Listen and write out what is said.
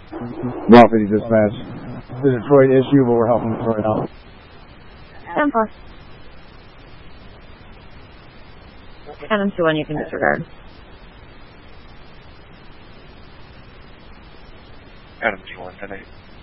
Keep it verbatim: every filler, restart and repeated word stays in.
Block fifty dispatch. It's a Detroit issue, but we're helping Detroit out. ten four. Adam two one, you can disregard. Adam two one, ten eight.